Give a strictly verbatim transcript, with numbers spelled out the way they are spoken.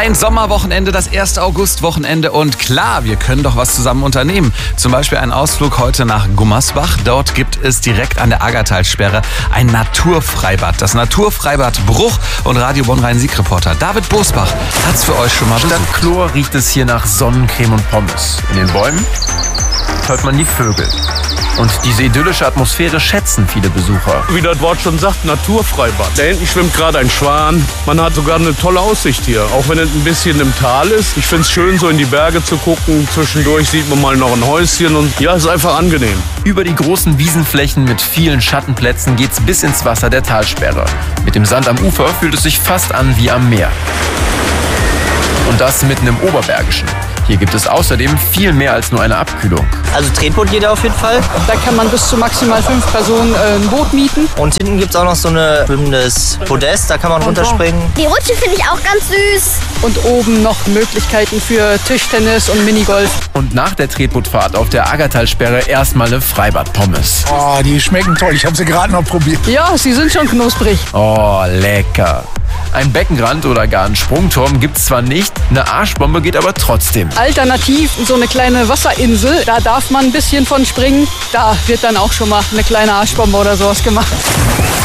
Ein Sommerwochenende, das erste Augustwochenende und klar, wir können doch was zusammen unternehmen. Zum Beispiel einen Ausflug heute nach Gummersbach. Dort gibt es direkt an der Aggertalsperre ein Naturfreibad. Das Naturfreibad Bruch und Radio Bonn-Rhein-Sieg-Reporter David Bosbach hat's für euch schon mal besucht. Statt Chlor riecht es hier nach Sonnencreme und Pommes. In den Bäumen hört man die Vögel. Und diese idyllische Atmosphäre schätzen viele Besucher. Wie das Wort schon sagt, Naturfreibad. Da hinten schwimmt gerade ein Schwan. Man hat sogar eine tolle Aussicht hier, auch wenn es ein bisschen im Tal ist. Ich finde es schön, so in die Berge zu gucken. Zwischendurch sieht man mal noch ein Häuschen und ja, es ist einfach angenehm. Über die großen Wiesenflächen mit vielen Schattenplätzen geht's bis ins Wasser der Talsperre. Mit dem Sand am Ufer fühlt es sich fast an wie am Meer. Und das mitten im Oberbergischen. Hier gibt es außerdem viel mehr als nur eine Abkühlung. Also Tretboot geht auf jeden Fall. Da kann man bis zu maximal fünf Personen äh, ein Boot mieten. Und hinten gibt es auch noch so ein schwimmendes Podest, da kann man runterspringen. Die Rutsche finde ich auch ganz süß. Und oben noch Möglichkeiten für Tischtennis und Minigolf. Und nach der Tretbootfahrt auf der Aggertalsperre erstmal eine Freibad-Pommes. Oh, die schmecken toll. Ich habe sie gerade noch probiert. Ja, sie sind schon knusprig. Oh, lecker. Ein Beckenrand oder gar einen Sprungturm gibt's zwar nicht, eine Arschbombe geht aber trotzdem. Alternativ so eine kleine Wasserinsel, da darf man ein bisschen von springen. Da wird dann auch schon mal eine kleine Arschbombe oder sowas gemacht.